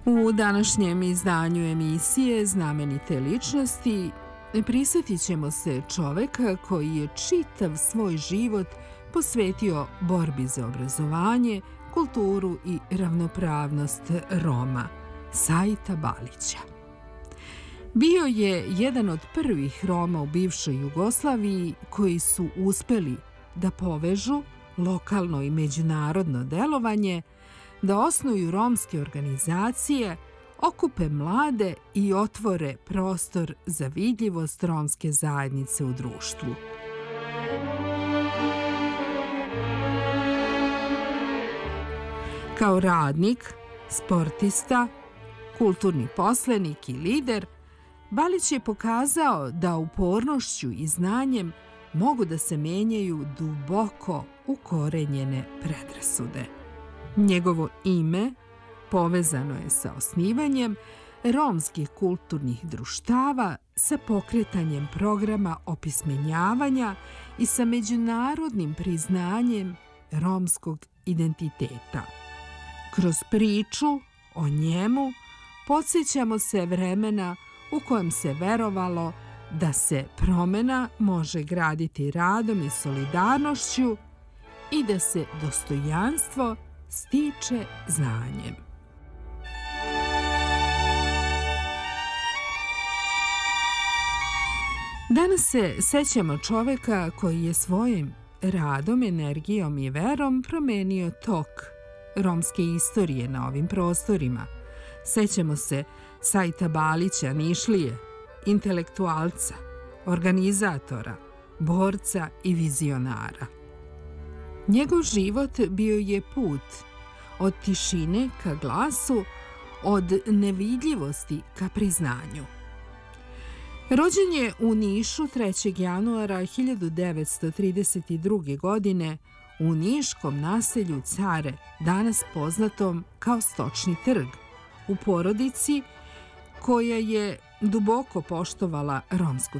U današnjem izdanju emisije Znamenite ličnosti prisjetit ćemo se čoveka koji je čitav svoj život posvetio borbi za obrazovanje, kulturu i ravnopravnost Roma, Saita Balića. Bio je jedan od prvih Roma u bivšoj Jugoslaviji koji su uspeli da povežu lokalno i međunarodno delovanje, da osnuju romske organizacije, okupe mlade i otvore prostor za vidljivost romske zajednice u društvu. Kao radnik, sportista, kulturni poslenik i lider, Balić je pokazao da upornošću i znanjem mogu da se menjaju duboko ukorenjene predrasude. Njegovo ime povezano je sa osnivanjem romskih kulturnih društava, sa pokretanjem programa opismenjavanja i sa međunarodnim priznanjem romskog identiteta. Kroz priču o njemu podsjećamo se vremena u kojem se verovalo da se promena može graditi radom i solidarnošću i da se dostojanstvo stiče znanjem. Danas se sećamo čoveka koji je svojim radom, energijom i verom promenio tok romske istorije na ovim prostorima. Sećamo se Saita Balića, Nišlije, intelektualca, organizatora, borca i vizionara. Njegov život bio je put od tišine ka glasu, od nevidljivosti ka priznanju. Rođen je u Nišu 3. januara 1932. godine u niškom naselju Care, danas poznatom kao Stočni trg, u porodici koja je duboko poštovala romsku